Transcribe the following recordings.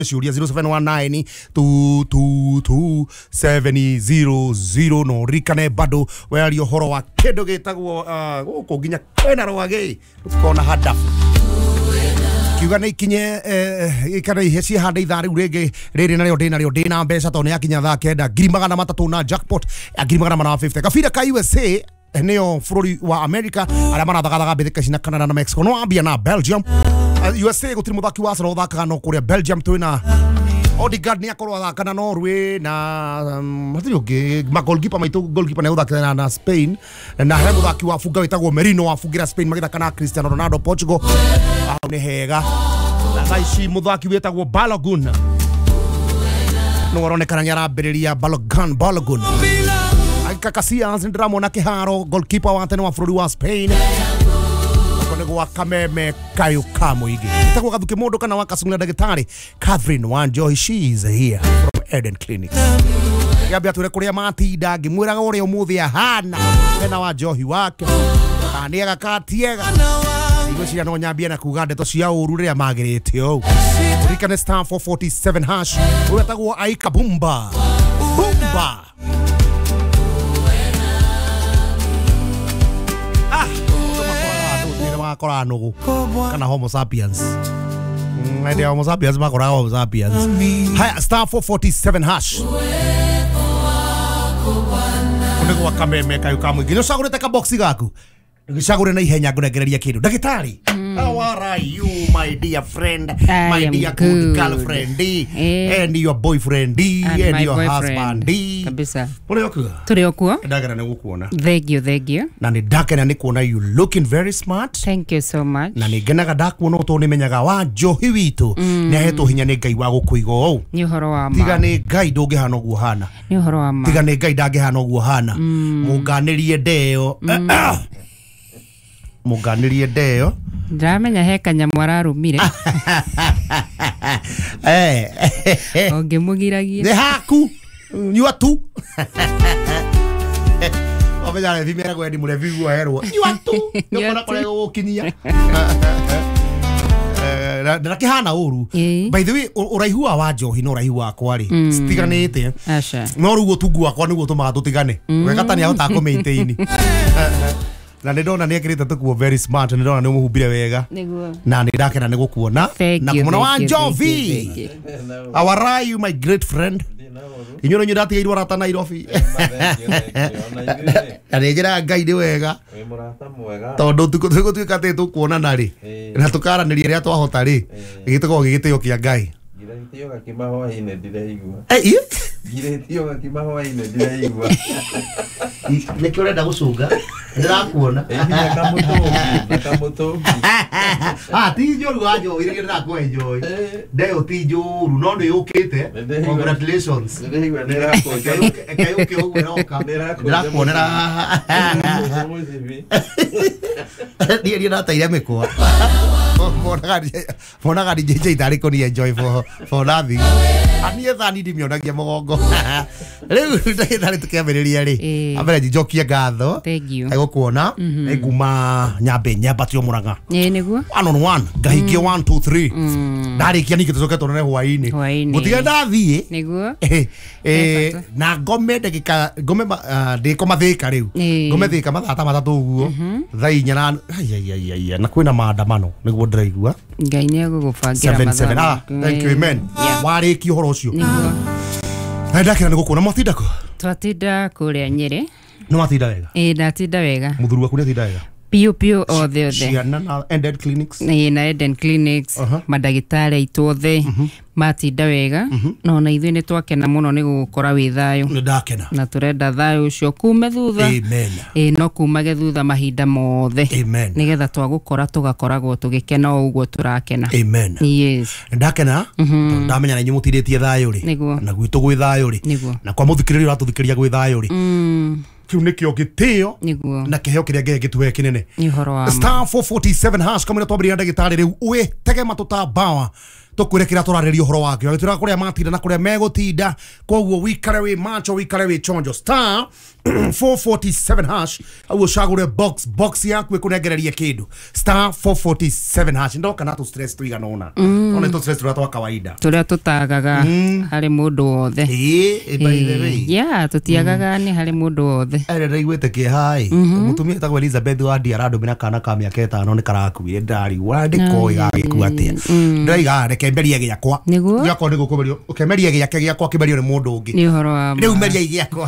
Shuria 0719 222 no rikane bado where your horo wa kedo getagwo guko ginya kwena rwage tukona hadafu kiuga na ikinye ikara iheci handa ithari urege riri nario ndina mbeca to ne akinya tha kenda 300 na jackpot ya 350 kafira ka USA eneo furori wa America ala marathagaga bithika cina Canada na Mexico no ambia na Belgium USA gutiri muthaki wa Arsenal thakaga no kuria Belgium twina Odegaard ni akorwa thaka na Norway na mathiuge magolkipa maitu goalkeeper ne uthaka na Spain na he muthaki wa funga witagwo Merino wa fungira Spain magithaka na Cristiano Ronaldo Portugal ni hega na thaici muthaki witagwo Balogun no waronekana nyarambiriria Balogun Kakasia ndramona kiharo goalkeeper wa tene wa fururi wa Spain konegwa kameme kayo kamo ige itakwa kathuke mundu kana wakasungula dagitari Catherine Wanjohi, she is here from Eden Clinic yabia ture kuria matinda ngimwiraga uria umuthi ahana tena Wanjohi wake ani agakatiega igo cia no nyambia na kuga ndeto cia uru ria magirite o rikane star 447 hash uretagwo Aika Bumba makora nugu kana homo sapiens ndio homo sapiens makora homo sapiens haya star 447 hash unego wakameme kayo kamwingi no sagurete ka box gaku ngisagure na ihenya ngunegereria kindu ndagitari how are you my dear friend my dear good girlfriend and your boyfriend and your husband kabisa turi okuo ndagera ne gukuona thank you na ni ndakena ni kuona you looking very smart thank you so much na ni genaga ndakuona to ni menyaga Wanjohi witu ni ahetwo hinya ni Ngai wa gukuigo ou ni horo wa ma tiga ni Ngai ndungihana guo hana ni horo wa ma tiga ni Ngai ndangihana guo hana munganirie ndeo muganirie ndeo ndamenya he kanyamu ararumire ongemugiragia ni haku nyua tu obejale vimera gwendi mulevi guaherwo nyua tu nyokora kore gukinyia na kihana uru by the way uraihu wa Wanjohi no uraihu wakwa ri stiganite no rugo tungu wakwa niguo tumaga tutigane wegatani ahota ku maintain na ndona ni ekirite tukuo very smart ndona ni muhumbire wega niguo na ni ndakena ni gukuona na kumona Wanjohi how are you my great friend inyo nyo ndati irwa rata Nairobi ari njira Ngai ndi wega we murata mwega tondu tukutuika te tukuona na ri na tukaraniria ria twahota ri gitego gigitio kia Ngai giretio gakimaho ine ndireigua giretio gakimaho ine ndireigua nekio renda gucunga ndirakuona nakamuto ti njoru Wanjohi ire ndiraku enjoy ndeo ti njoru no ni ukite congratulations ekayuke ugu roka ndirakuonera ndiye nataire mikwa monaga ni JJ tariko ni enjoy for nothing anie thani ndimionagia mugongo riu ndagithari tukiambiriria ri ambere njokia ngatho gukuona nguma nyamba tio Muranga niguo 1 on 1 ngahikie 1 2 3 ndarikia niki tucoke tonene hwaini gutiga ndathie niguo na ngome ndagika ngome ndikoma thika riu ngome thika mathata matatu uguo thainya na na kwina maandamano niguo ndiraigua Ngai ni agugubangira mathata thank you amen wariki horo ucio ndakira ni gukuna motindako twatinda kuria Nyeri no matinda wega ndatinda wega muthuru waku ni atinda wega Pio othe ciana na Eden Clinics na Eden Clinics madagitari aitu othe matinda wega no na ithuĩ nĩ twakena mũno nĩ gũgũkora wĩ thayũ ndakena na tũrenda thayũ ũcio kume thutha amen no kumage thutha mahinda mothe amen nĩgetha twagũkora tũgakoragwo tũgĩkena o ũguo tũrakena amen yes ndakena ndamenya na nyumutithĩtie thayũ ri na gwitũ gwĩ thayũ ri na kwa mũthikĩrĩria ũratũthikĩria gwĩ thayũ ri kiu nikio gitio na kiheo kiria nge gitwe kinene ni horo wa star 447 hash kama twambĩrĩria ndagĩtarĩ rĩu we tege matuta bawa tukwirekera turareria horo wake agitira kuria matinda na kuria megutinda koguo wikare wi macho wikare wi chonjo star 447 hash au shagure box yaku ikunegereria kindu star 447 hash ndoka na tu stress tu iganona ona tu stress tu kawaida turia tutagaga hari mundu wothe by the way yeah tutiagaga ni hari mundu wothe igwete ke hai mutumia etagwo Elizabeth Wadi arando mina kana ka miaka 5 ni karakuire ndari wandiko igagiku atia ndaiga reke mberie giakwa giakwa ni gukuberio ukemeria giake giakwa kiberio ni mundu ungi ni horo wa riu meria giakwa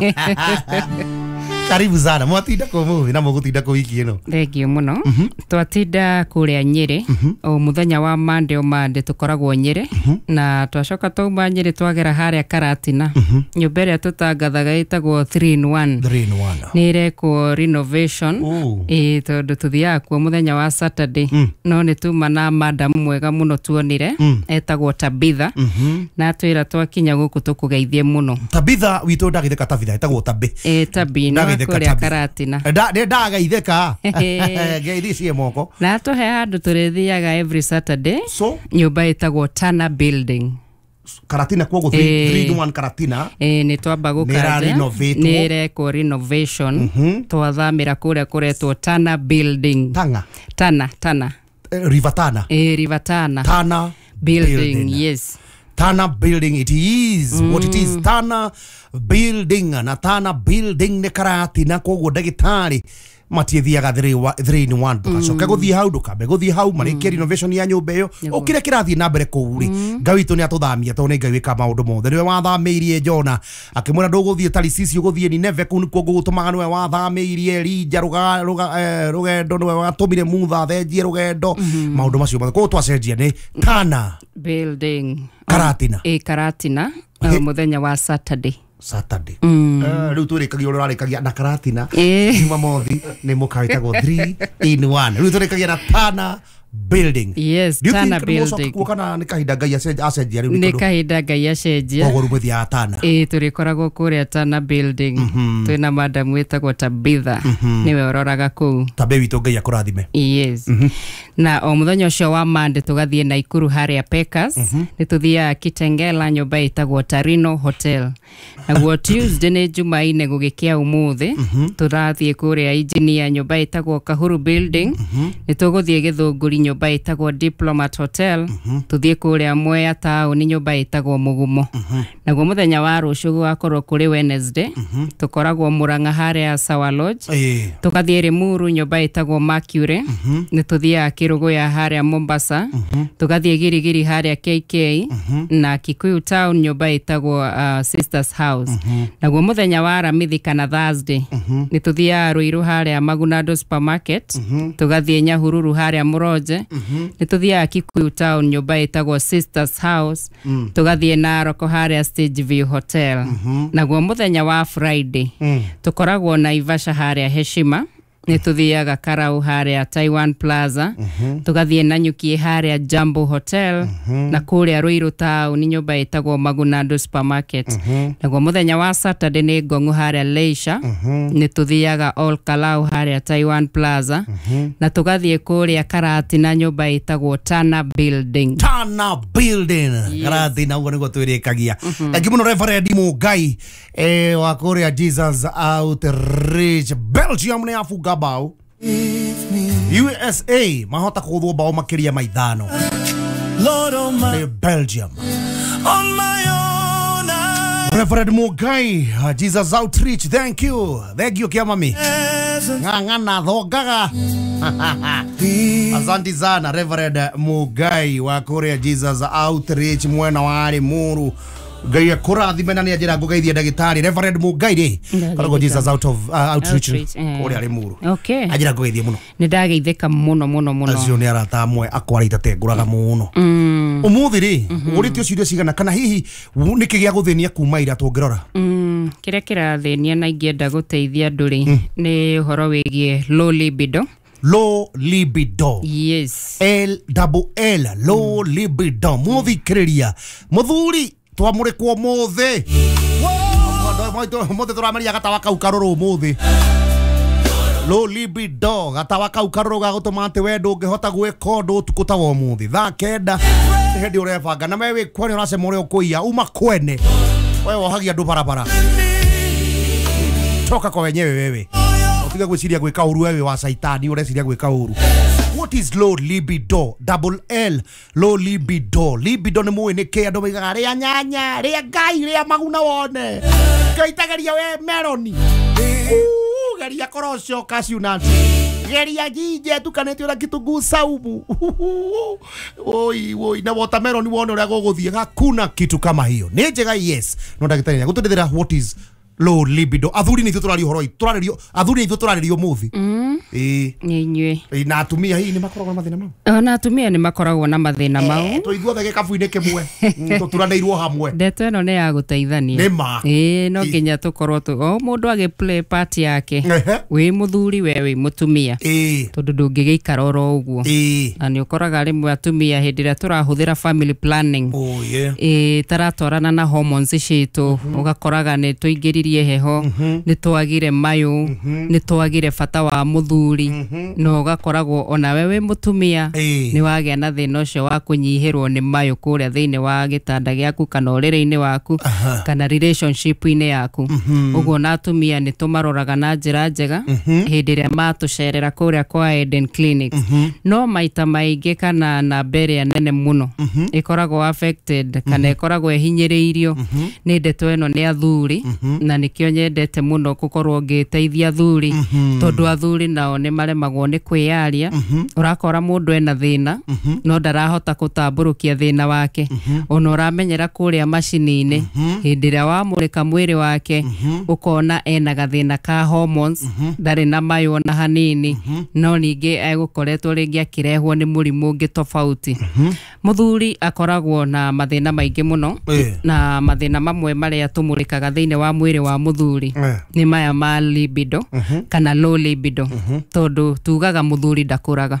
karibu sana mwatinda ko muvi na mugutinda ko wiki ino thengio muno twatinda kuria Nyeri o muthenya wa Monday tukoragwo Nyeri na twacoka twauma Nyeri twagera haria Karatina nyumba iria tutangathaga itagwo 3-in-1 ni ireko renovation tondu tuthiaga kuo muthenya wa Saturday no ni tuma na madam mwega muno tuonire etagwo Tabitha na twira twakinya guku tukugeithie muno Tabitha witu ndagitheka Tabitha etagwo Tabitha kuria Karatina ndagaitheka ngeithi moko na tuhe handu turithiaga every Saturday so nyumba itagwo Tana Building Karatina kwogo 3-in-1 Karatina ni twamba gukaja ni reko renovation twathamira kuria kuretwo Tana Building Tana Rivatana Rivatana Tana Building yes Tana Building it is what it is Tana Building na Tana Building ne Karatina kwogo ndagitari matithiaga 3-in-1 tukacoka guthii hau ndukambe guthii hau marikia renovation ya nyumba iyo ukire kirathii na mbere kuuri ngawitu ni atuthamia to ni ngai wika maundu mothe niwe wathamirie Jona akimwira nduguthii Tarisisi uguthii ni Neve kuni kuo gutumaga niwe wathamirie Rija rugendo niwe watumire Mutha thenjie rugendo maundu macio mothe ko twacenjia ni Tana Building Karatina muthenya wa Saturday riu turikagia urarikagia na Karatina Jumamothi ni mukaitagwo 3-in-1 riu turikagia na Tana Building yes Tana Building kana ni kahinda ngai acenjia riu ni kahinda ngai acenjia ogoru muthi ya Tana turikoragwo kuria Tana Building twina madam wetagwo Tabitha niwe uroraga kuu tabe witu ngai akurathime yes na o muthenya ucio wa Monday tugathie Naikuru haria Pekas ni tuthia Kitengela nyumba itagwo Tarino Hotel naguo Tuesday ni Jumaine gugikia umuthi turathie kuria Engineer nyumba itagwo Kahuru Building ni tuguthie Githunguri nyumba itagwo Diplomat Hotel tuthie kuria Mwea Town nyumba itagwo Mugumo naguo muthenya wa rucio gwakorwo kuri Wednesday tukoragwo Muranga haria Sawa Lodge tukathie Limuru nyumba itagwo Mercury ni tuthia Kirugu ya haria Mombasa tukathie Girigiri haria KK na Kikuyu Town nyumba itagwo Sisters House naguo muthenya wa Aramithi kana Thursday ni tuthia Ruiru haria Magunado Supermarket tugathie Nyahururu haria Muroje ni tuthia Kikuyu Town nyumba itagwo Sisters House tugathie Naroko haria Stage View Hotel naguo muthenya wa Friday tukoragwo Naivasha haria Heshima ni tuthiaga Karau haria Taiwan Plaza tugathie Nanyuki haria Jambo Hotel na kuria Ruiru Town ni nyumba itagwo Magunado Supermarket naguo muthenya wa Saturday ni Ngongu haria Leisha ni tuthiaga All Kalau haria Taiwan Plaza na tugathie kuria Karatina nyumba itagwo Tana Building Karatina ugo nigo twirikagia akimuno Reverend Mugai wa kuria Jesus Outreach Belgium ni afuga bao USA mahota kuthwo bao makiria maithano Belgium on my own Reverend Mugai Jesus Outreach thank you kia mami ngana thogaga asante sana Reverend Mugai wa kuria Jesus Outreach mwena wa Limuru ngai akurathime na ni njira ngugeithia ndagitari Reverend Mugai ri koragwo Jesus Outreach uri ari muru ajira ngugeithia muno ni ndageitheka muno acio ni arata amwe akwarita tenguraga muno umuthi ri urite ciuria cigana kana hihi niki gia guthenia kuma ira tungirora kiria kirathenia na ingienda guteithia nduri ni horo wigie low libido yes L low libido muthikiriria muthuri twamurikwo mothe turamenya gatawa kau karuru muthi low libido gatawa kau karoga gutuma wendo ungihota gwika undu utuku ta wo muthi thaa kenda hindi urebanga na mewe kwani urasema uri ukuia uma kwene wewe wahagia ndu barabara toka kwa wenyewe wewe ukiga gwiciria gwika uru wewe wa saitani ureciria gwika uru. What is low libido? Double L. Low libido. Libido ni muwe ni kea dobe gaga rea nyanya, rea gai, rea maguna wone. Kaitagaria we meloni. Geria korosho cashew nuts. Geria jije tukanete ora kitunguu saumu. Oi na watermelon wone ora goguthie hakuna kitu kama hiyo. Ni njega yes. No ndagitari ya gutundithira what is low libido. Athuri ni turari uhoro turarerio athuri ni turarerio muthi. Nywe. Na atumia hii ni makoragwo na mathina mau. Na atumia ni makoragwo na mathina mau. Tuiguothe gikabu-ini kimwe. Tuturanĩirwo hamwe. Ndeto ĩno nĩ ya gũteithania. Nĩma. No nginya tukorwo o mũndũ agi play part yake. Wĩ mũthuri we wĩ mũtumia. Tondũ ndũngĩgĩikara oro ũguo. Na nĩ ũkoraga rĩmwe atumia hĩndĩ ĩrĩa tũrahũthĩra family planning. Taratwarana na hormones citũ. Ũgakoraga nĩ tũingĩririe heho, nĩ twagire mayũ, nĩ twagire bata wa mũthuri. No ugakoragwo ona wewe mutumia ni wagĩa na thĩna ũcio wa kũnyihĩrwo nĩ mayũ kũrĩa thĩinĩ wa gĩtanda gĩaku kana ũrĩrĩ-inĩ waku kana relationship-inĩ yaku. Ũguo na atumia nĩ tũmaroraga na njĩra njega hĩndĩ ĩrĩa matũcerera kũrĩa kwa Eden Clinics. No maita maingĩ kana namba ĩrĩa nene mũno ĩkoragwo affected kana ĩkoragwo ĩhinyĩrĩirio nĩ ndeto ĩno nĩ athuri, na nĩkĩo nyendete mũno gũkorwo ngĩteithia athuri tondũ athuri nao nĩ maremagwo nĩ kwĩyaria. Urakora mũndũ ena thĩna no ndarahota gũtambũrũkia thĩna wake. Ona ũramenyera kũrĩa macini-inĩ hĩndĩ ĩrĩa wamũrĩka mwĩrĩ wake ũkona ena gathĩna ka hormones, ndarĩ na mayũ ona hanini, no ningĩ egũkoretwo rĩngĩ akĩrehwo nĩ mũrimũ ũngĩ tofauti. Mũthuri akoragwo na mathĩna maingĩ mũno, na mathĩna mamwe marĩa tũmũrĩkaga thĩinĩ wa mwĩrĩ wa mũthuri nĩ maya ma libido kana low libido. Tondu tugaga muthuri ndakuraga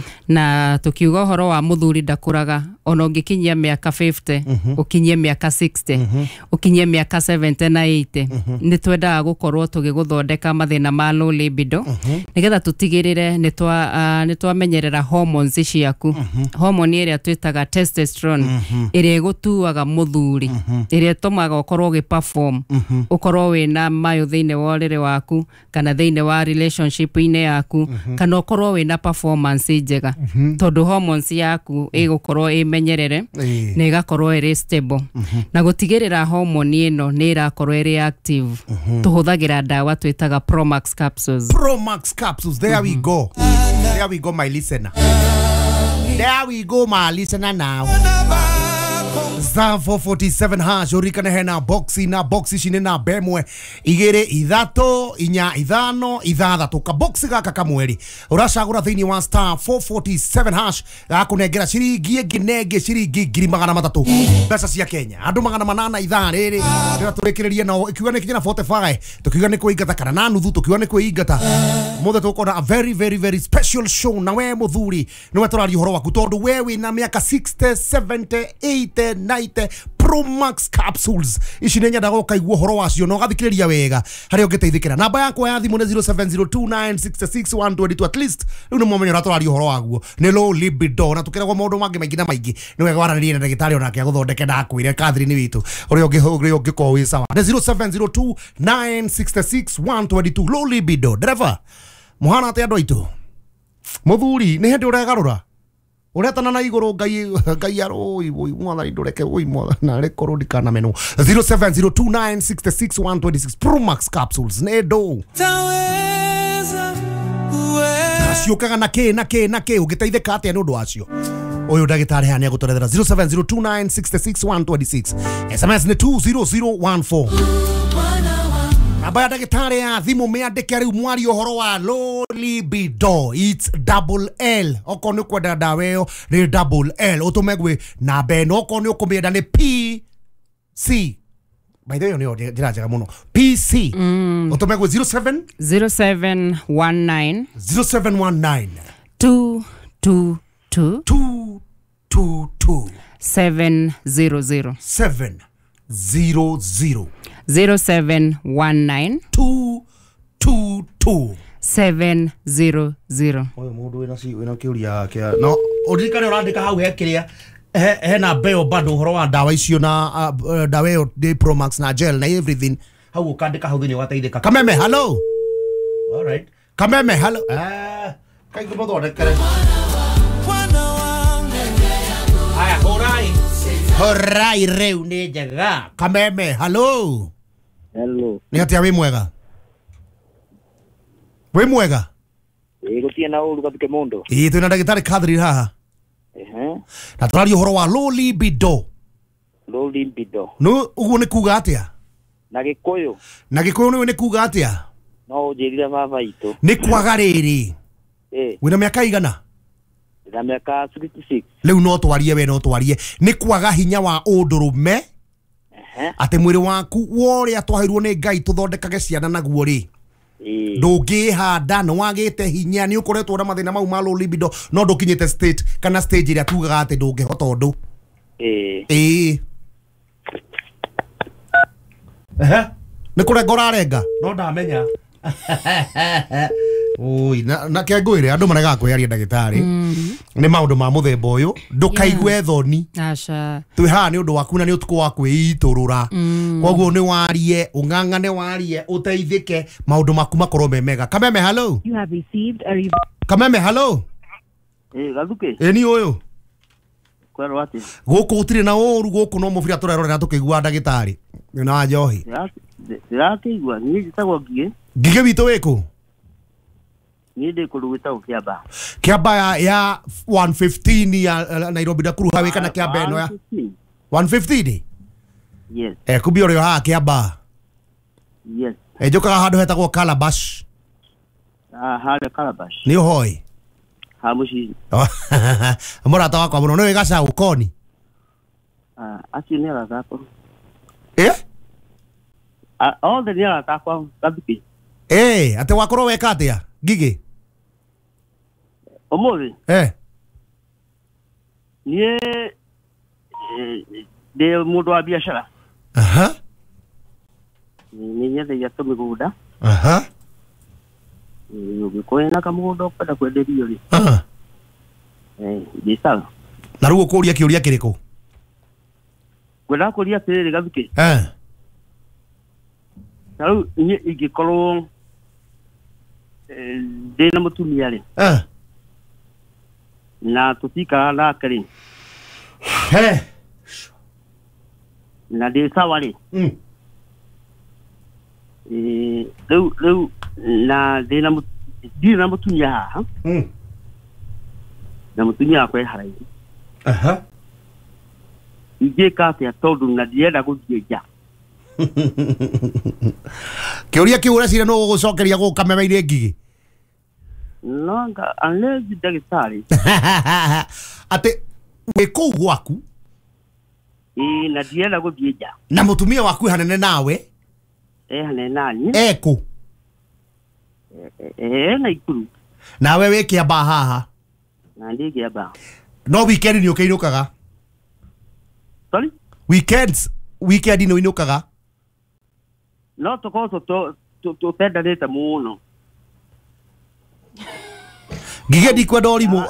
na tukiuga uhoro wa muthuri ndakuraga ona ungikinyia miaka 50 ukinyie miaka 60 ukinyie miaka 70 na 80 ni twendaga gukorwo tugiguthondeka mathina ma low libido nigetha tutigirire ni twamenyerera hormones ciaku. Hormone ĩrĩa twĩtaga testosterone ĩrĩa ĩgũtuaga muthuri, ĩrĩa ĩtũmaga ũkorwo ũgĩperform, ũkorwo wĩna mayũ thĩinĩ wa ũrĩrĩ waku kana thĩinĩ wa relationship-inĩ yaku kana ũkorwo wĩna performance njega tondũ hormones yaku ĩgũkorwo ĩmenyerere na ĩgakorwo ĩrĩ stable. Na gũtigĩrĩra hormone ĩno nĩ ĩrakorwo ĩrĩ active tuhũthagĩra ndawa twĩtaga Promax capsules. Promax capsules, there we go. There we go my listener. There we go my listener now. Za 447 hash urikane hena boxi na boxi shine na bemwe igere ithato inya ithano ithathatu ka boxi gaka kamweri uracagura thini wa star 447 hash gakunengera ciringi nginenge ciringi 300 mbeca cia Kenya andu 800 ithaa riri rira turikiririe no ikiuga ni kinya 45 tukiuga ni kuingata kana na nuthu tukiuga ni kuingata mothe tukona a very very very special show na we muthuri niwe turari horo waku tondu wewe na miaka 60 70 80 90 Promax capsules ici nĩ nyendaga ũkaigua horo wacio no gathikĩrĩria wega harĩa ũngĩteithĩkĩra. Namba yakwa ya thimũ nĩ 0702966122 at least rĩu nĩ mũmenyo ũratũraria ũhoro waguo nĩ low libido na tũkĩragwo maũndũ mangĩ maingĩ na maingĩ nĩ wega waranĩrie na ndagĩtarĩ onake agũthondeke ndakwĩre Catherine witũ ũrĩa ũngĩkorwo wĩ sawa. Nĩ 0702966122 low libido. Dereva muhana atĩ andũ aitũ mũthuri nĩ hĩndĩ ũregarũra uretana na iguru ngai aroi woi mwana ndureke woi mwana na rekoro dikana meno 0702966126 Promax capsules nedo aciokaga na ke ugiteitheka atia nundu acio uyu ndagitari hani agutwerethera 0702966126 SMS ni 20014 Abaya ndagitari ya thimu meandike riu mwari uhoro wa low libido. It's double L. Oko ni kwenda dawa iyo ni double L. Utumegwe na beno oko ni ukumenda ni PC. By the way ni njira njega muno. PC. Utumegwe 0719 222 700 0719 222 700. Oyo mundu wina kiuria kia no udirikane urandika hau hekiria hena beo bado horo wa dawa icio na dawa yo de Pro Max na gel na everything hau ukandika hau thini wateithika Kameme hello all right Kameme hello kaingu muthondekere aya horai reu ni njega Kameme hello ni atia wi mwega gutie na uru gatuke mundu twina ndagitari Catherine haha na turario horo wa low libido no uguo ni kuga atia na gikuyu ni kuga atia no ujirire mama itu ni kwaga riri wina miaka igana na miaka 66 riu no twarie ni kwaga hinya wa undurume ate mwiri waku woria twahirwo ni Ngai tuthondekage ciana naguo ri ndungihanda no wagite hinya ni ukoretwo na mathina mau ma low libido no ndukinyite state kana stage ria tugaga ati ndungihota undu ni kurenga urarenga no ndamenya oi na kengwire andu marega kwiaria ndagitari ni maundu ma muthemba uyu ndukaigue thoni acha twi ha ni undu waku na ni utuko wa kwiiturura koguo ni warie ungangane warie uteithike maundu maku makorwo memega Kameme hello You have received a Kameme hello gathuke ni uyu kwero ati guku utire na uru guku no mubira turerora tukigua ndagitari na njohi ndiratigua ni jitagwo ngige witu wiku ni ndi kurugita kiamba ya 115 ya Nairobi da kuruha wika na kiamba eno ya 115 yes kubio rio ha kiamba yes joka handu hetagwo Calabash hale Calabash ni hoi hamushi murata wakwa muno ni gaca ukoni aci ni aratako all the near atakwa gathuki ate wakorwo weka atia Gigi omuthi nie de mundu wa biashara ni nyende ya tumigunda ugikoena kamugunda ukenda kwenderio ri ndisa na rugo kuria kiuria kiriko kwenda kuria tiriri gathuki na ru ingikorwo ndina mutumia ri na tutikara nake ri na ndi sawa ri riu na ndina mutumia haha na mutumia akwe haraihu ingika atia tondu na ndienda guthie nja kiuria kiura cira no gucokeria gukameme-ini Ngigi nonga unless ndagitari ate we kuu gwaku na ndienda guthie nja na mutumia waku hanene nawe hanene nani eku na ikuru nawe we kiamba haha na ndi kiamba no weekend ni ukiinukaga sorry weekend ni uinukaga no tukoso to tendanite muno Ngige ndikwenda ũrimũ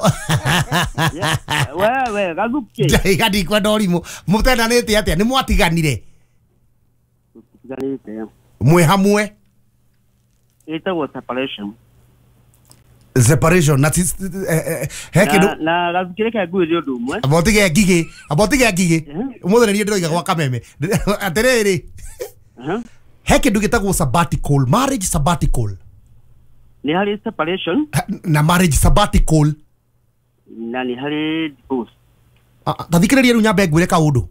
wewe gathuki Ngige ndikwenda ũrimũ mũtendanĩte atĩa nĩ mwatiganire mwe hamwe ĩtagwo separation na na gathuki reke ngwĩre ũndũ ũmwe abotige Ngigi ũmũthĩ nĩ ndĩroiga gwa Kameme atĩrĩrĩ he kĩndũ gĩtagwo sabbatical marriage sabbatical ni hari separation na marriage sabbatical na ni hari divorce tathikĩrĩria rĩu nyambe ngwĩre kaũndũ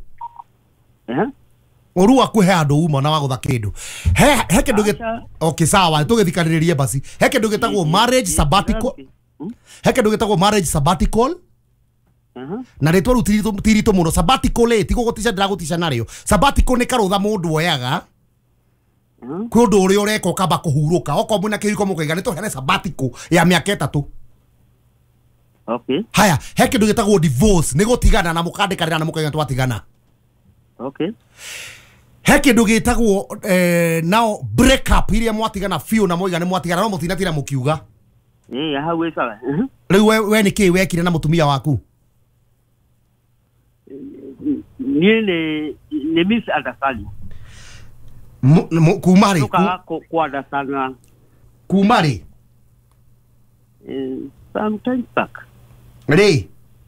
ũru wakuhe andũ uma na wagũtha kĩndũ he kĩndũ okay sawa tũgĩthikanĩrĩrie basi he kĩndũ gĩtagwo marriage sabbatical he kĩndũ gĩtagwo marriage sabbatical na rĩtwa rĩu tiritũ mũno sabbatical ti gũgũtica ndĩragũtica narĩo sabbatical nĩ karũtha mũndũ oyaga kwĩ ũndũ ũrĩa ũreka ũkamba kũhurũka okorwo mwĩna kĩhiko mũkaiga nĩ tũheane sabbatical ya mĩaka 3 okay haya he kĩndũ gĩtagwo divorce nĩ gũtigana na mũkandĩkanĩra na mũkaiga twatigana okay he Heke ndugitagwo now break up iria mwatigana fio na moiga ni mwatigana no mutinatira mukiuga. Hau sawa. Riu we niki wekire na mutumia waku? Ni miss understanding. Kumari. Ku understand. Kumari. Sometimes back. Ready?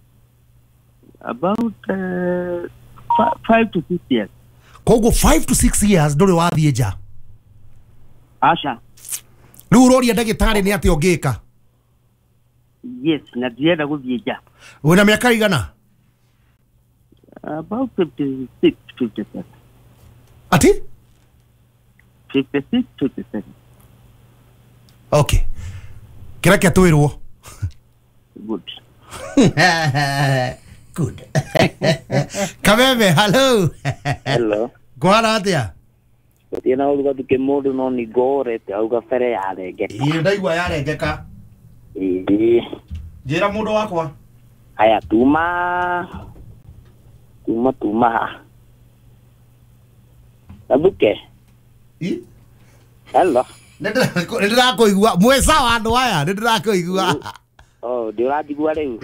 About 5 to 6 years. Kogo 5 to 6 years nduri wathie ja. Asha. Riu roria ndagitari ni ati ongika? Yes, na ndienda guthie ja. Wina miaka igana? About 56, 57. Ati? 56, 57. Okay. Kira kia tuirwo. Good. Good. Kameme, hello. Hello. Kwana atia? Tiena uruga tuke mundu no ni gore te auga fere yarengeka. Ii ndaigua yarengeka. Njira mundu wakwa. Aya tuma. Abuke. Hello. Ndira kuigua mwesa wa andu aya ndira kuigua. Oh, ndiradigua riu.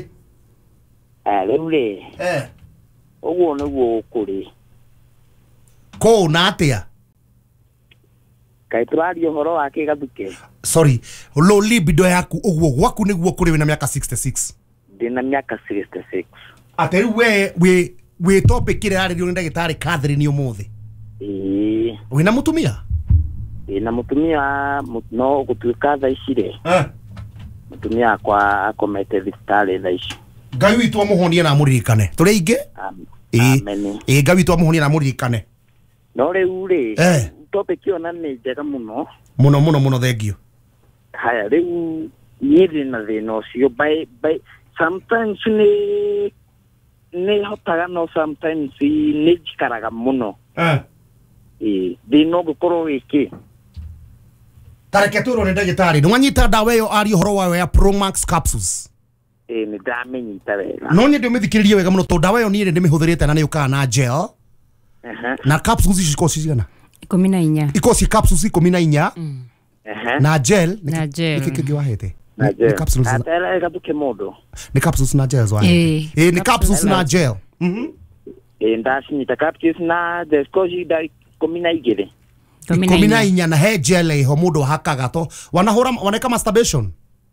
Riu ri. Uguo niguo ukuri. Ko na atia? Kai turario horo wake Gabuke. Sorry, low libido yaku uguo gwaku niguo kuri wina miaka 66. Ndina miaka 66. Ate we topic kire ari rio ndagitari Catherine umuthi. Wina mutumia? Na mutumia no gutuika tha icire. Mutumia kwa akomete thibitari tha ici. Ngai witu amuhonie na muririkane. Turi inge? Amen. Ngai witu amuhonie na muririkane. No riu ri. Topic yo na ni njega muno. Muno thengio. Haya riu yiri na thino cio by sometimes ni hotaga no sometimes ni jikaraga muno. Thino gukorwo wiki. Tareke turo ni ndagitari. Nwanyita dawa yo ari horo wayo ya Promax capsules. Ni ndamenyita wega. No ni ndio mithikiririe wega muno to dawa yo ni ndi mihũthĩrĩte na ni uka na gel. Na capsules ici ciko cigana? 14. Iko si capsules 14. Na gel. Nikiki wahete. Ni capsules. Atela Gabuke modo. Ni capsules na gel zwa. Ni capsules na gel. Ndasinyita capsules na gel koji dari 12. 14 na he gel ho mudo hakaga to waneka masturbation.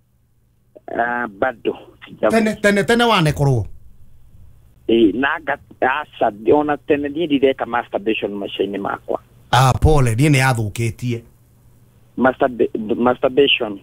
Bado. Tene wanekorwo. Naga asa ona tene direka masturbation machine makwa. Pole ni ne athukitie. Masturbation.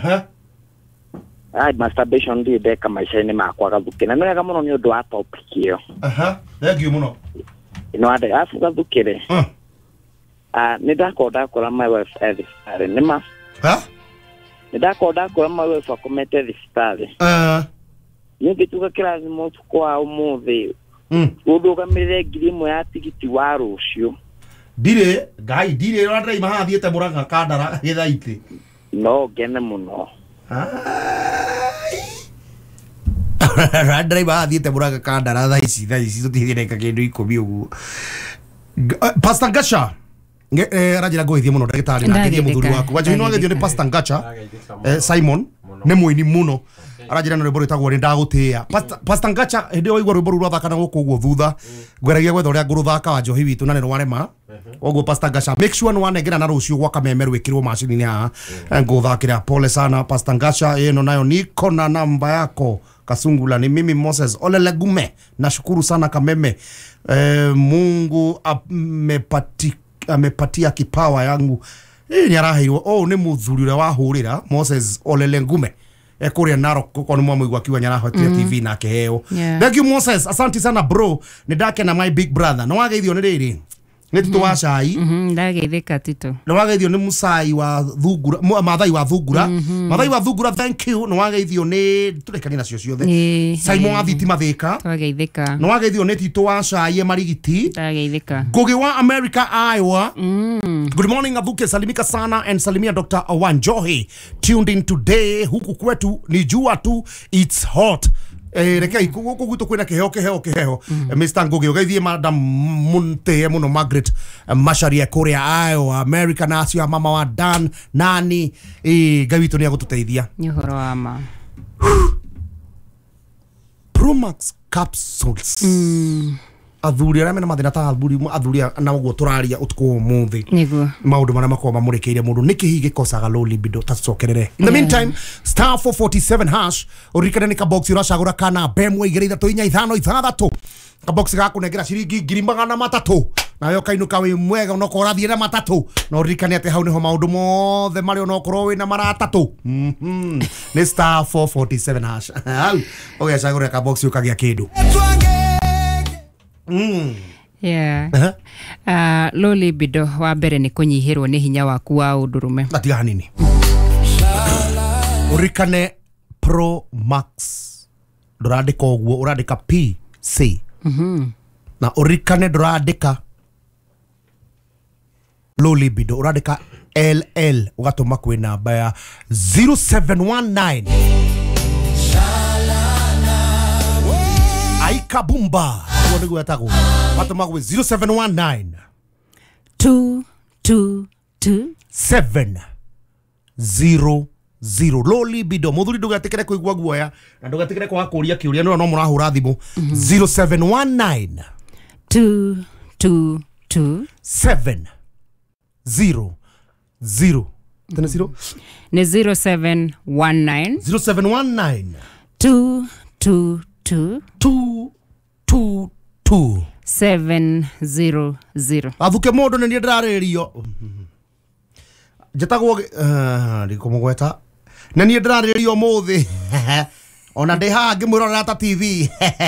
Masturbation direka machine makwa Gabuke. Na nega muno ni undu wa topic iyo. Thank you muno. Ino ade afu Gabukire. Nidakoda kora my wife every Saturday. Nima. Nidakoda kora my wife akomete every Saturday. Nigituka kira ni mutu kwa umuthi. Uduga mire ngirimo ya tigiti wa rucio. Dire radrai mahathiete Murang'a Kandara githaiti. No gene muno. Radrai mahathiete Murang'a Kandara thaici tutithireka kindu 10 uguo. Pastor Gacha rajira goithie muno ndagitari na ngerie muthuri waku waje no agethio ni Pastor Gacha Simon ni muini muno arajira no rwimbo rwitagwo ni ndagutia Pastor Gacha hindi waigua rwimbo rwa thaka na guku uguo thutha ngweragia gwetha uria nguruthaka wa njohi witu na ni rwarema oguo Pastor Gacha make sure no wanengera na rucio gwa kameme rwikirwo macini ni haha nguthakira pole sana Pastor Gacha ino nayo niko na namba yako Kasungula ni mimi Moses Olelegume nashukuru sana kameme Mungu amepatia kipawa yangu ni arahirwo ni muthuri ura wahurira Moses Olelengume kuria Narok ko ni mwamu igwakiwa nyarahotia TV na keheo. Thank you Moses, asante sana bro. Ni dake na my big brother. No wageithio ni riri. Ni tutu wa cai. Ndageithika tito. No wageithio ni musai wa thungura, mathai wa thungura. Mathai wa thungura thank you. No wageithio ni turekani nacio ciothe. Simon Athitima thika. Twageithika. No wageithio ni titu wa cai marigiti. Ndageithika. Ngugi wa America Iowa. Good morning Abuke, salimika sana and salimia Dr. Wanjohi. Tuned in today huku kwetu ni jua tu, it's hot. Rekei guku gwitu kwina kiheo Mr. Ngugi ugeithie Madam Munte muno Margaret Macharia kuria Iowa America nacio mama wa Dan nani Ngai witu ni agututeithia ni horo wa ma Promax capsules athuri aria mena mathina ta athuri na uguo turaria utuko muthi niguo maundu maria makoma murekeire mundu nikihi gikosaga low libido tacokerere in the meantime star 447 hash urikane ni kabox uracagura kana bemwe 235 kabox gakunengera ciringi 300 nayo kainuka wi mwega no korathie na matatu no urikane ate hau niho maundu mothe mari no korwo wi na maratatu ni star 447 hash okay cagura kabox ukagia kindu yeah low libido wa mbere ni kunyihirwo ni hinya waku wa undurume atiga hanini urikane Pro Max ndurandika uguo urandika PC na urikane ndurandika low libido urandika LL ugatuma kwi namba ya 0719 Aikabumba niguo yatago watuma kwi 0719 222 700 low libido muthuri ndugatikire kuigwa guoya na ndugatikire kwa kuria kiuria no murahura thimu 0719 222 700 tena 0 ni 0719 222 700 athuke mundu ni ndiraririo jetagwo ndikumugweta na ni ndiraririo muthi ona ndi haha ngimwirorera ta TV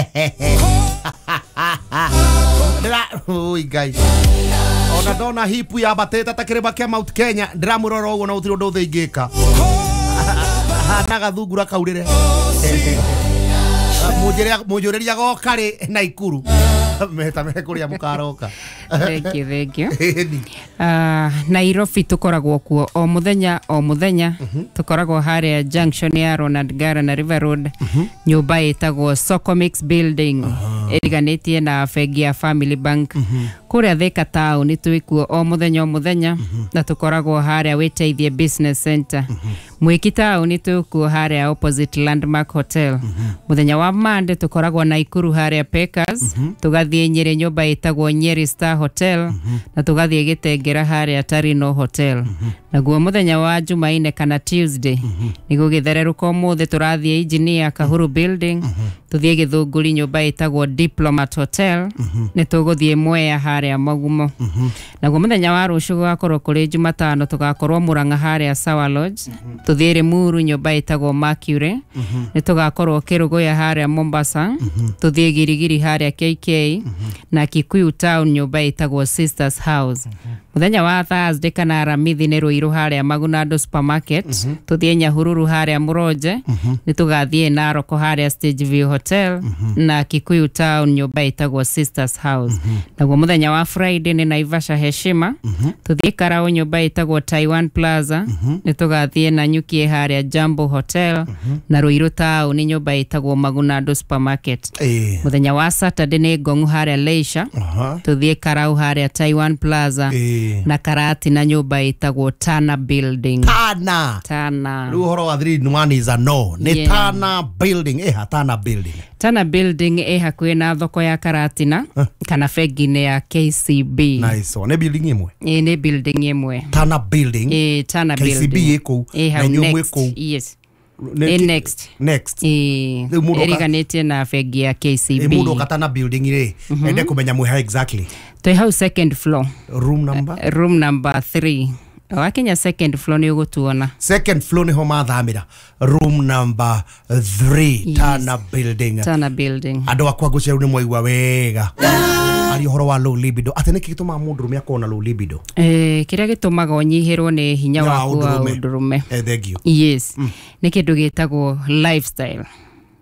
oi guys ona dona hipu ya bateta takireba kia Mount Kenya ndiramwirora uguo na utiro ndo thingika na gathungura kaurire mujureria gokari na ikuru meta kuria mukaroka thank you Nairobi tukoragwo kuo o muthenya tukoragwo haria junction ya Ronald Gara na River Road nyumba itagwo Socomix building iriganitie na bengi ya Family Bank kuria Thika town ni twikuo o muthenya na tukoragwo haria Witeithie Business Center Mwiki town ni twikuo haria opposite Landmark Hotel muthenya wa Monday tukoragwo Naikuru haria Peckers tugathie Nyeri nyumba itagwo Nyeri Star Hotel na tugathie Gitengera haria Tarino Hotel naguo muthenya wa Jumaine kana Tuesday nigo githereruka muthe turathie Engineer Kahuru building tuthie Githunguri nyumba itagwo Diplomat Hotel ni tuguthie Mwea haria Magumo naguo muthenya wa rucio gakorwo kuri Jumatano tugakorwo Muranga haria Sawa Lodge tuthie Limuru nyumba itagwo Mercury ni tugakorwo Kirugoya haria Mombasa tuthie Girigiri haria KK na Kikuyu town nyumba itagwo Sisters House muthenya wa Thursday kana Aramithi ni Ruiru haria Magunado supermarket tuthie Nyahururu haria Muroje ni tugathie Naroko haria Stage View Hotel na Kikuyu town nyumba itagwo Sisters House naguo muthenya wa Friday ni Naivasha Heshima tuthie Karao nyumba itagwo Taiwan Plaza ni tugathie Nanyuki haria Jambo Hotel na Ruiru town ni nyumba itagwo Magunado supermarket muthenya wa Saturday ni Gongu haria Leisha tuthie Karao haria Taiwan Plaza na Karati na nyumba itagwo Tana building Tana ruhoro wa 3 is a no ni Tana building Tana building hakuhi na thoko ya Karatina kana bengi ya KCB nice one building imwe ni building imwe Tana building Tana KCB building iko na nyumwe iko yes next eriganitie na bengi ya KCB mundo katana building ire ende kumenya mwe exactly to how second floor room number 3 Wakenya second floor ni ugutuona second floor ni ho mathamira room number 3 Tana building ando akwa guceru ni mwaigwa wega ari horo wa low libido atene gituma mundu rumia kona low libido kiria gitumaga unyihirwo ni hinya waku wa undurume thank you yes ni kindu gitagwo lifestyle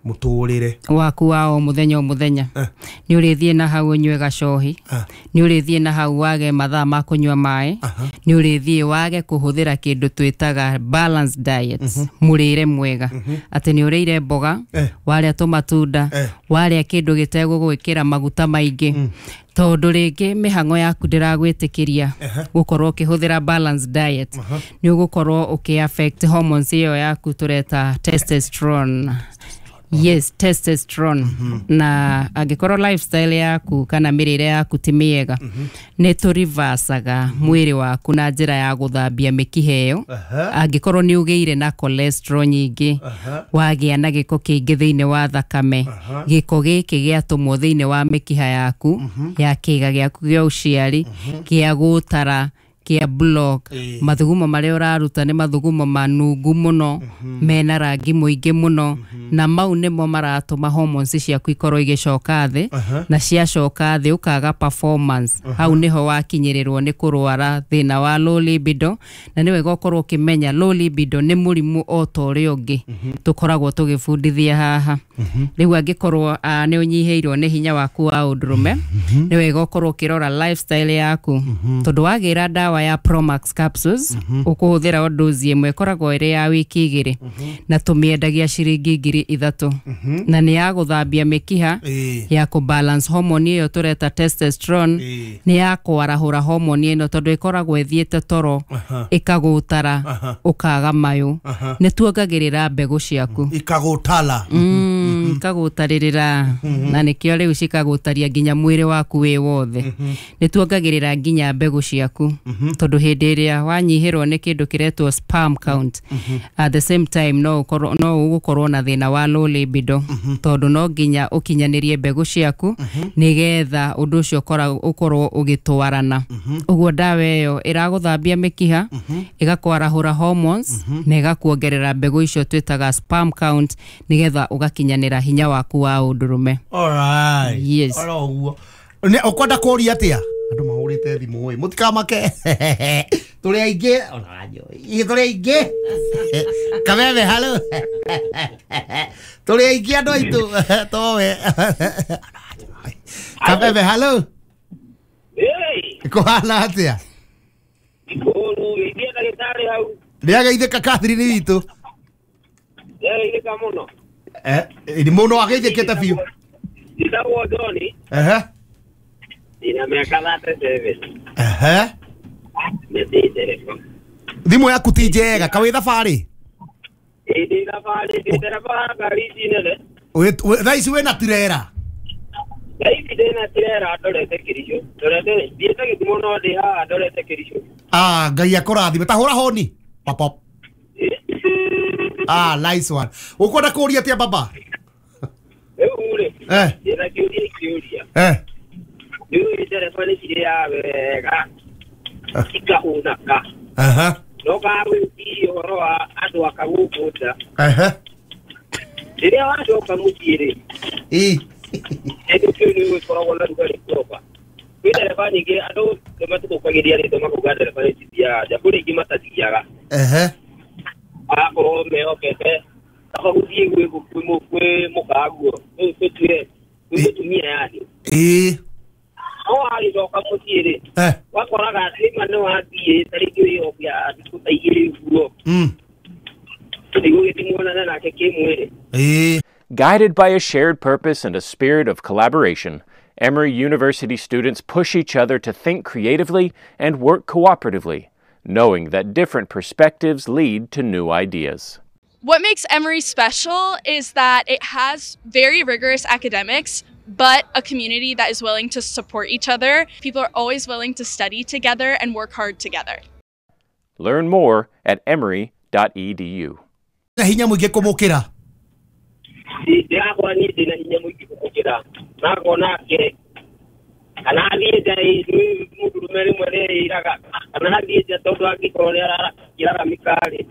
muturire waku wa o muthenya ni urithie na hau unywe gacohi ni urithie na hau wage mathaa ma kunywa mai ni urithie wage kuhuthira kindu twitaga balanced diet murire mwega ati ni urire mboga waria tumatunda waria kindu gitego gwikira maguta maingi tondu ringi mihango yaku ndiragwitikiria gukorwo ukihuthira balanced diet ni ugukorwo ukiaffect hormones iyo yaku tureta testosterone. Yes, testosterone. Na agikorwo lifestyle yaku kana mirire yaku ti miega ni turivasaga mwiri waku na njira ya guthambia mikihe iyo agikorwo ni ugeire na cholesterol nyingi wagia na giko kingi thiini wa thakame giko giki giatumwo thiini wa mikiha yaku ya kiga giaku gia uciari gia gutara kia block mathugumo maria uraruta ni mathugumo manungu muno mena rangi muingi muno na mau nimo maratuma hormones ciaku ikorwo igicoka thi na ciacoka thi ukaga performance hau niho wakinyirirwo ni kurwara thina wa low libido na niwe gokorwo ukimenya low libido ni murimu o tori ungi tukoragwo tugifundithia haha riu angikorwo ni unyiheirwo ni hinya waku wa udrume niwe gokorwo ukirora lifestyle yaku tondu wagira dawa ya Promax capsules ukuhuthira dozi imwe koragwo iri ya wiki igiri na tumiendagia ciringi 3,000 na ni ya guthambia mikiha ya ku balance hormone iyo tureta testosterone ni ya kwarahura hormone ino tondu ikoragwo ithiete toro ikagutara ukaga mayu ni tuongagirira mbegu ciaku ikagutala ikagutarira na nikio riu cikagutaria nginya mwiri waku wi wothe ni tuongagirira nginya mbegu ciaku tondu hindi iria wanyihirwo ni kindu kiretwo sperm count at the same time no ugukorwo na thina wa low libido tondu no nginya ukinyanirie mbegu ciaku nigetha undu ucio ukorwo ugitwarana uguo dawa iyo iraguthambia mikiha igakwarahura hormones na igakuongerera mbegu icio twitaga sperm count nigetha ugakinyanira hinya waku wa undurume. Alright. Yes. Uguo ne ukwenda kuria atia andu mahurite thimu oi mutikamake turi aingi onajo turi aingi kabebe halo turi aingi andu aitu towe kabebe halo kuhana atia Uru idia ndagitari hau ndiageithika Catherine witu ndagithica muno ni muno ageithikite biu ndagwo Doni ina miaka 37 thimu yaku ti njega kawi thabari ndi thabari ndiraba ngari cinene thaici wina tirera thaici ndina tirera ndorete Kirisho ndorete thiete Githumo no ndi haha ndorete Kirisho ngai akurathime tahura honi pop nice one ukwenda kuria atia baba ure ndina kiuria Yuri telefoni kiria wega ikahunaka no karuti horoa andu akagukuta ndiria wacoka muciiri ekyo ni koragwo na rugari kuroba kwi telefoni ingi andu nimatukukagiria rindu makuga telefoni citia jakuri ingi matatiaga akorwo mehokete akaguthie gwi mukaguo tutue mutumia yani alicoka muciiri wakoraga rima ni wathie tariki iyo ya thikũ ta igĩrĩ ũguo nĩguo gĩtimuonana nake kĩmwĩrĩ. Guided by a shared purpose and a spirit of collaboration, Emory University students push each other to think creatively and work cooperatively, knowing that different perspectives lead to new ideas. What makes Emory special is that it has very rigorous academics, but a community that is willing to support each other. People are always willing to study together and work hard together. Learn more at emory.edu. Hinya mwingi kumukira. Ndakora ni ndina hinya mwingi kumukira. Nakona ke kana thiĩte mũndũrũme rĩmwe rĩiraga kana thiĩte tondũ angĩkorwo nĩarakĩraga mĩkarĩ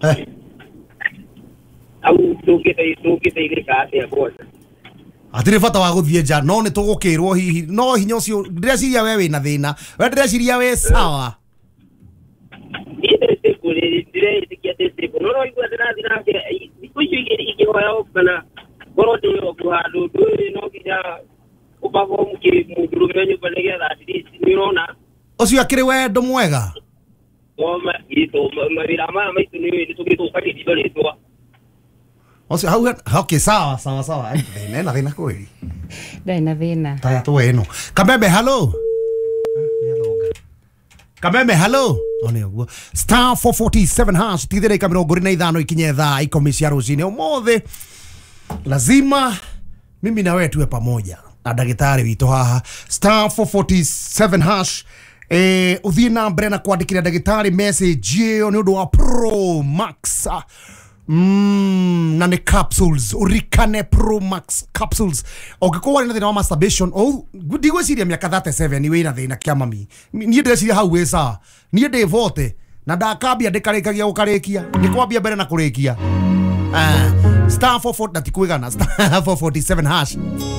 au tũngĩteithĩka atĩa kwona atire bata wa guthie nja no ni tugukirwo hihi no hinya ucio ndireciria we wina thina we ndireciria we sawa ndire kuri ndire tikia tete no igwa ndira ke icio igihoya kana Koro ndio kuhadu no kija ubago mudurumenyu balegera at least niona. Ocio akiri wendo mwega. Oma ito mabira mama maitu ni tukito kali dibale toa. Ocio hau okay sawa. Nena thina kweli. Ndaina thina. Taya tu eno. Kameme hello. Kameme hello. One uguo. Star 447 hash tithire kamirongo na ithano ikinye thaa ikomisia rũcinĩ ũmũthĩ. Lazima mimi na wewe tuwe pamoja na dagitari witũ haha. Star 447 hash uthie na mbere na kwandikira dagitari message ĩyo nĩ ũndũ wa Pro Max na nĩ capsules Uricane Pro Max capsules. Ũngĩkorwo wĩ na thĩna wa masturbation ndigwĩciria mĩaka 37 wĩ na thĩna kĩa mami. Niĩ ndĩreciria hau wĩ sawa. Niĩ ndĩvote na ndakambia ndĩkarĩkagia gũkarĩkia nĩ kwambia mbere na kũrĩkia. Star 44 natikuigana Star 447 hash.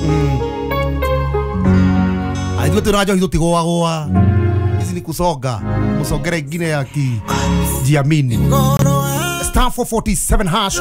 Aithuĩ tũrajo hitũ tigoagwa. Hizi ni kusonga musongere ingine ya kijiamini. Star 447 hash.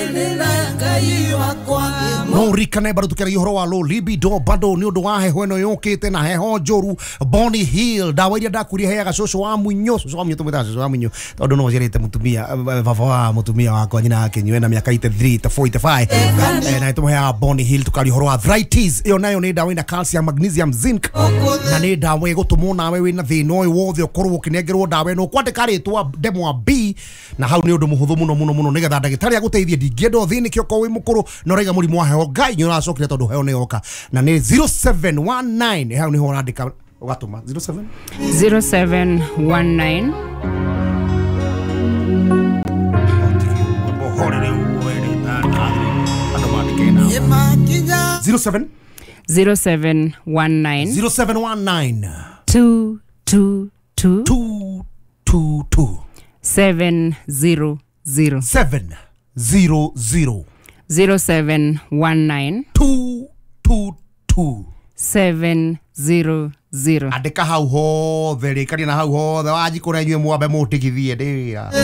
No Uricane bado tukera ihoro wa low libido bado ni undu wa heho eno yokite na heho njoru. Bonnie Hill dawa iria ndakuria heaga coco wa munyo tumwita coco wa munyo tondu no jerete mutumia baba wa mutumia wakwa nyina yake nywe na miaka 83 ta 45 na tumhea Bonnie Hill tukari ihoro wa arthritis iyo nayo ni dawa ina calcium magnesium zinc na ni dawa igutumo nawe wina thina uyu wothe ukorwo ukinengerwo dawa ino kwandika ritwa demo B na hau ni undu muhuthu muno nigetha ndagitari aguteithie ndingiendo thini kioko wi mukuru no raiga murimu wa heho ngai nyo racokire tondu heho ni yoka na ni 0719 hau ni ho randika ugatuma 0719 0719 222 700 700 0719 222 700 andika hau hothe rikaria na hau hothe wajikura inyue mwambe mutigithie ndira